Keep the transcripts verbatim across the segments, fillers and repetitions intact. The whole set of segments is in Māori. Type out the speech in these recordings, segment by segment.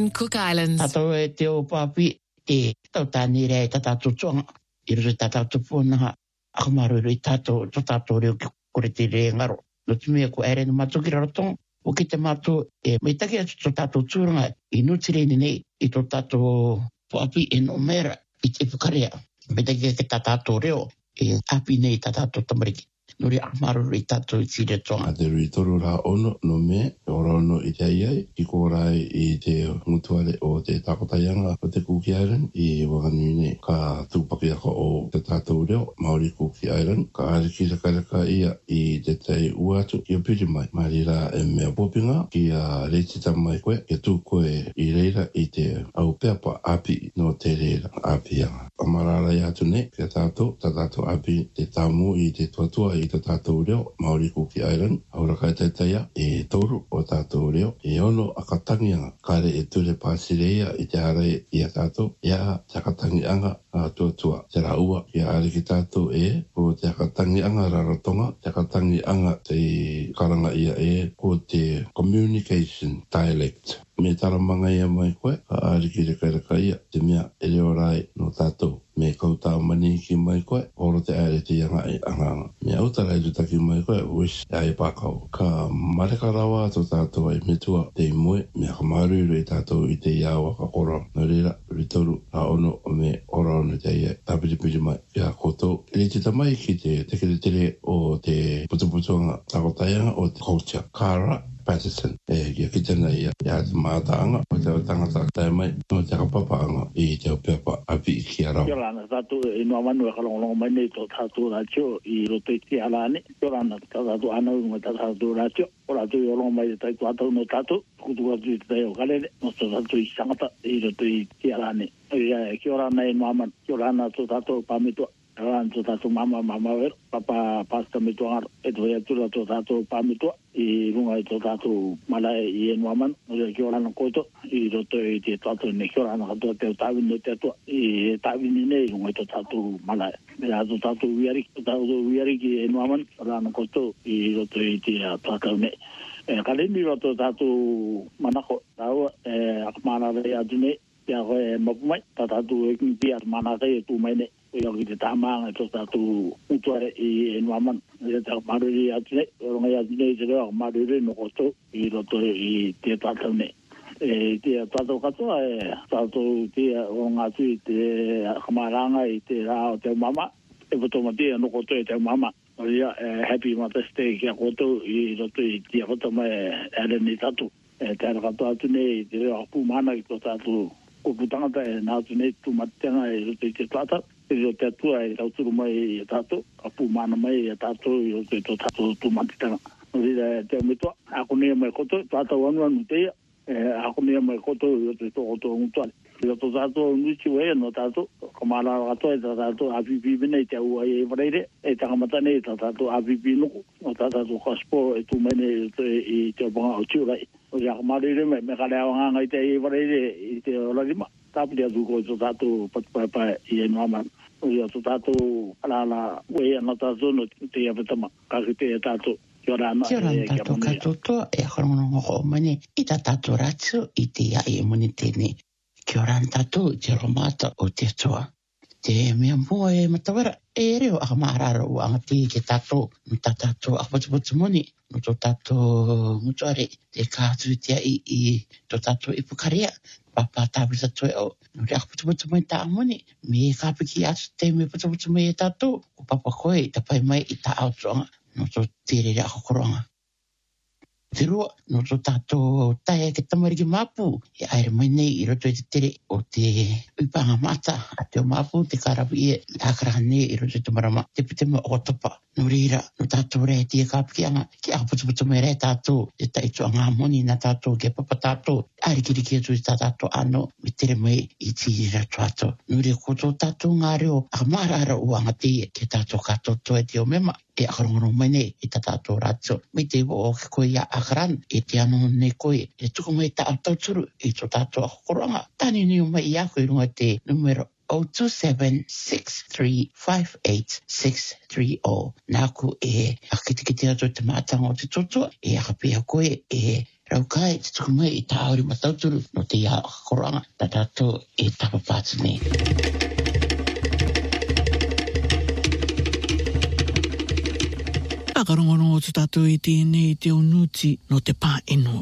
on Cook Islands. Tato e te o papi e tau tani rea ta tato tonga. I roi ta tato pōnaha. Ako maru i tato, to tato reo ki kore te rea ngaro. No te mea ko ere na mato ki rarotonga. O ki te mato e me take atu to tato tūranga i nutire ni nei i to tato papi e no mera i te pukarea. Me take ke ta tato reo e api nei ta tato tamariki. Nuri amaru i tato i tire tonga. A te rui toru rā ono no me, ora ono i te iai, i kōrai i te mutuare o te takotaianga o te Cook Island, i wakanui ka tūpaki ako o te tātou reo, Māori Cook Island, ka ariki rakaraka ia i te tei uatu ki o piri mai. Māri rā e mea popinga ki a reitita mai koe, ke tū koe i reira i te au peapa api no te reira apianga. Amarara i atu ne, ke tātou, ta tātou api te tamu i te tuatua i te tātou reo, Māori Cook Island, aura kai taitaia, e toru o tātou reo, e ono akatangianga, kare e ture pāsireia i te harai i a tātou, ia te akatangianga a tuatua, te raua ki a ari ki tātou e, ko te akatangianga rarotonga, te akatangianga te karanga ia e, ko te communication dialect. Me taramanga ia mai koe, ka ari ki reka reka ia, te mea e reo rai no tātou. Me kautau mani ki mai koe, oro te aere te ianga e anganga. Me autara i rutaki mai koe, wish e ai pākau. Ka mareka rawa to tātou ai metua te moe, me ka maruru i tātou i te iawa ka kora. Nā reira, ritoru, a ono o me ora ono te ia, tāpiripiri mai, ia koto. E te tamai ki te tekere tere o te putuputuanga takotaianga o te culture. Kara Patterson, e kia ki tēnā ia, ia te mātaanga, o te tangata tai mai, no te kapapaanga i te pepa api i ki arau. Kia rana, tātou e noa manu e kalongalonga mai nei tō tātou rātio i roto i te alane. Kia rana, tātou anau ngai tātou rātio. O rātou i olonga mai tai tātou no tātou, kutu atu i te tai o kalere, no tō tātou i sangata i roto i te alane. Kia rana e noa manu, kia rana tō tātou pāmitua. Ran tō tātou mama mama wero, papa pasta me tuangaro, e tō hea tura tō tātou pāmitua, i runga i tō tātou malae i e nuaman, o rea kia rana koito, i roto i te tātou ne kia rana katoa teo tāwini te atua, i tāwini ne i runga i tō tātou malae. Me rā tō tātou wiari, tō tātou wiari ki e nuaman, rana koito, i roto i te tātou ne. E kaleni roto tātou manako, tāua, e akamana rei atu ne, kia koe mapumai, tā tātou e kinti at manaka e tū mai ne. E o ki te tāmaanga tō tātou utuare i e nuaman. E te maruri atu ne, e rongai atu ne i te reo maruri no koto i roto i te tātou ne. E te tātou katoa e tātou te o ngātu i te kamaranga i te rā o te mama. E potomatia no koto i te mama. O ria, happy Mother's Day kia koto i roto i te akotama e areni tatu. E te ara katoa atu ne i te reo apu mana i tō tātou o putangata e nātu ne tu matitenga e roto i te tātou. E o te atua e tauturu mai e tātou, a pūmana mai e tātou i o te tātou tu matitenga. O rira te amitua, ako nea mai koto, tātou anu anu teia, ako nea mai koto i o te tōkoto ngutuare. I o tō tātou nuichi wea no tātou, kamara ratoa e tātou A P P bine i te ua e whareire, e tangamatane e tātou A P P nuku, o tātou kaspo e tū mene i te opanga o tiurai. O ria kamarire me, me kare awanganga i te e whareire i te olarima. Tāpiri atu ko tō tātou patupaipai i e nuaman. O ia tō tātou alala wei ana tātou no te iawetama. Kaki te e tātou. Kia rana. Kia rana tātou katoto e akarongonongo ho mani. I tā tātou rātio i te ia i mani tēne. Kia rana tātou i te romata o te toa. Te mea mua e matawara. E reo a maharara o angati ke tātou. No tā tātou a patuputu moni. No tō tātou mutuare. Te kātu te ai i tō tātou i pukarea. Papa tāpita toi au. No rea putuputu mai tā amoni. Me e kāpiki atu te me putuputu mai e tātou. Ko papa koe i tapai mai i tā autuanga. No tō tere rea kokoronga. Te rua, no tō tātou tae ke tamariki māpū. E aere mai nei i roto i te tere o te upanga mata. A te o māpū, te karapu i e ākaraha nei i roto i te marama. Te pitema o topa. No reira, no tātou rea tia kāpikianga. Ki a putuputu mai rea tātou. Te taitua ngā moni na tātou ke papa tātou. Aere kiriki atu i tā tātou ano. Me tere mai i tīrira tātou. No rea ko tō tātou ngā reo. A marara o anga te ke tātou kātou toa te o mema. E akarongono mai nei i tā tātou rātio. Me te wo o ke koe ia akaran. E te ano nei koe. E tuku mai tā au tauturu i tō tātou akokoranga. Tāni ni o mai i ako i runga te numero zero two seven, six three five eight, six three zero. Nā ku e akitikiti ato te mātanga o te totoa, e akapia koe e raukai te tuku mai i tāori matauturu no te ia koranga ta tato e tapapātu nei. Whakarongorongo tu tātou i tēnei te onuti no te pā enua.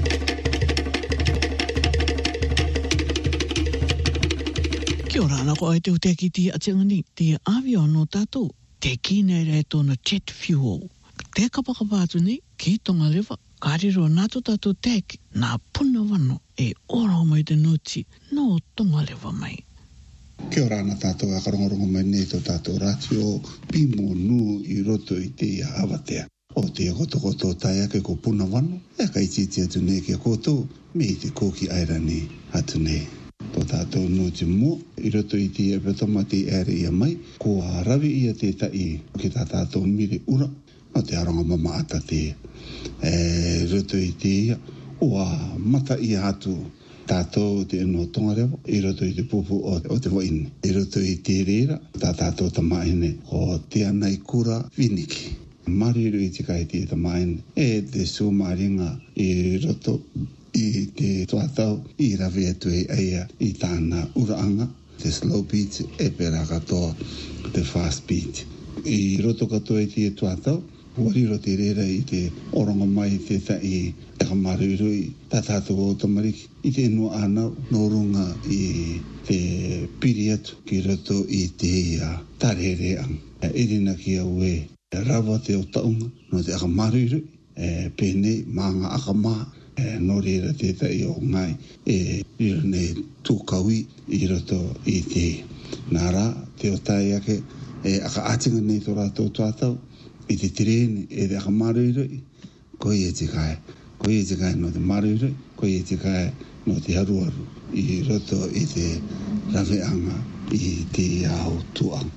Kia ora ana ko ai te uteki ti atengani te awio no tātou te kine re tōna jet fuel. Te kapakapātu ni ki tonga lewa kāriro nātu tātou teki nā puna wano e ora mai te nuti no tonga lewa mai. Kia ora ana tātou a karongorongo mai nei tō tātou ratio pimo nu i roto i te ia awatea. O te koto koto tai ake ko puna wano, e ka ititi atu nei kia koto, me i te kōki airani atu nei. Tō tātou no te mua, i roto i te ia petoma te ere ia mai, ko a rawi ia te tai ki tā tātou mire ura, o te aronga mama ata te e, roto i te ia, o a mata ia atu tātou te eno tonga rewa, i roto i te pupu o, o te waine. I roto i te reira, tā tātou ta maene o te anai kura viniki. Mariru i te kai te ta maene, e te sumaringa i roto i te tuatau, i rawe atu e aia i tāna uraanga, te slow beat, e pera katoa te fast beat. I roto katoa i te tuatau, wariro te reira i te oronga mai te tai e ka marurui tā tātou o tamariki i te enua anau no runga i te piri atu ki roto i te ia tarere ang. E irina ki au e rawa te o taunga no te aka marurui e pēnei maanga aka maa e no reira te tai o ngai e rira nei tūkaui i roto i te nara te o tai ake e aka atinga nei tō rātou tuatau i te tirene e te aka marurui, ko i e te kai. Ko i e te kai no te marurui, ko i e te kai no te haruaru. I roto i te raweanga i te au tuang.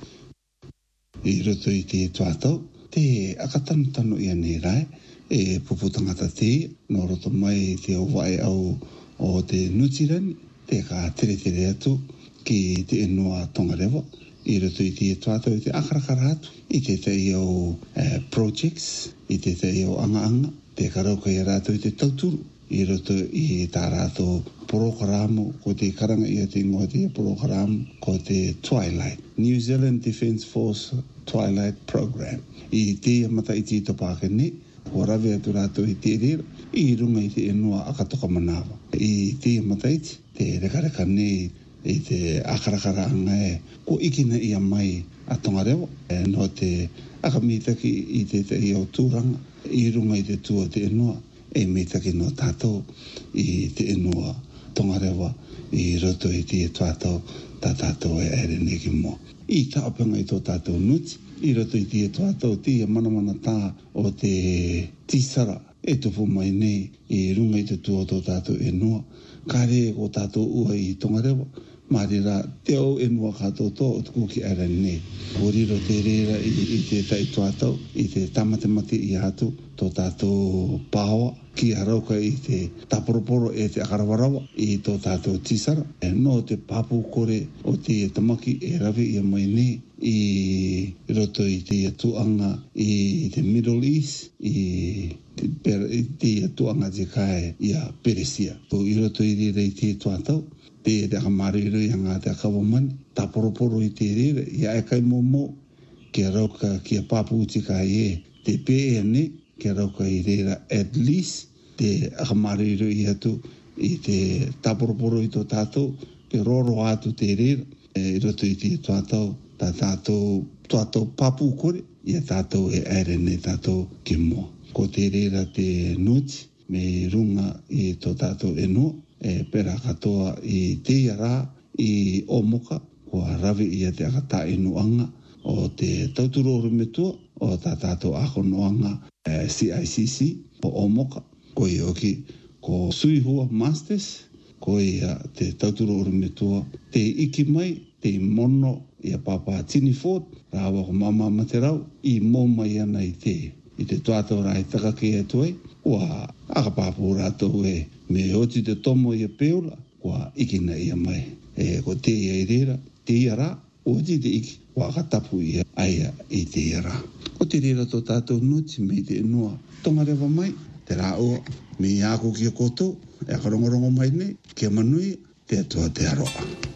I roto i te tuatau, te aka tanutano ia nei rai, e puputangata te, no roto mai te o vai au o te nutirani, te ka tere tere atu ki te enua tonga rewa. I roto i te tuatau i te akarakara atu, i te te iau uh, projects, i te te iau anga-anga, te karauka i rato i te tauturu, i roto i tā rato porokaramu, ko te karanga i te ingoa te porokaramu, ko te Twilight, New Zealand Defence Force Twilight Program. I te mata i te topake ne, ko rawe atu rato i te rera, i runga i te enua akatoka manawa. I te mata i te, te rekareka ne, i te akarakara anga e, ko ikina ia mai a tonga rewa, e no te akamitaki i te te iau tūranga, i runga i te tua te enua, e mitaki no tātou i te enua tonga rewa, i roto i te tātou, tā tātou e ere neki mo. I tāpanga i tō tātou nuti, i roto i te tātou tia manamana tā o te tisara, e tupu mai nei, i runga i te tua tō tātou enua, kare ko tātou ua i tonga rewa, marira te au enua kato to o tuku ki ara nei. Horiro te reira i, i te tai tuatau, i te tamatemati i atu, to tātou pāua, ki arauka i te taporoporo e te akarawarawa, i to tātou tisara. E no te papu kore o te tamaki e rawe i mai nei, i roto i te tuanga i te Middle East, i te, per, i te tuanga te kai i a Peresia. To i roto i reira i te tuatau, te te akamariru i anga te akawamani, ta poroporo i te rere, i a ekai momo, ki a rauka ki a papu uti kai e, te P N, ki a rauka i rera at least, te akamariru i atu, i te ta poroporo i tō tātou, ke roro atu te rere, e roto i te tātou, ta tātou, tātou papu kore, i a tātou e ere ne tātou ki moa. Ko te rera te nuti, me runga i tō tātou e noa, e pera katoa i te ara i omoka ko rawe i te akata inuanga o te tauturo rumetua o ta tātou ako noanga e, C I C C o omoka ko i oki ko suihua masters ko i a, te tauturo rumetua te iki mai te mono i a papa Tini Ford rawa ko mama materau i mō mai ana i te i te tuatou rai takake e tuai ua akapapu rātou e me oti te tomo i a peula, kua ikina i a mai. E ko te ia i rera, te iara, o ti te iki, wakatapu ia aia i te iara. O te rera tō tātou nuti me te inua, tonga rewa mai, te rā oa, me i ako ki a koto, e akarongorongo mai nei, kia manui, te atua te aroa.